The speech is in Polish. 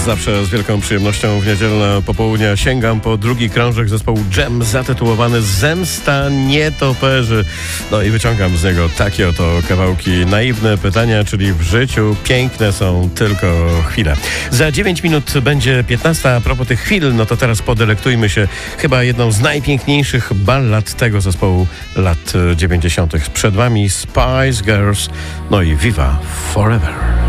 Zawsze z wielką przyjemnością w niedzielne popołudnia sięgam po drugi krążek zespołu Dżem zatytułowany Zemsta nietoperzy. No i wyciągam z niego takie oto kawałki. Naiwne pytania, czyli w życiu piękne są tylko chwile. Za 9 minut będzie 15. A propos tych chwil, no to teraz podelektujmy się chyba jedną z najpiękniejszych ballad tego zespołu lat 90. Przed wami Spice Girls, no i Viva Forever.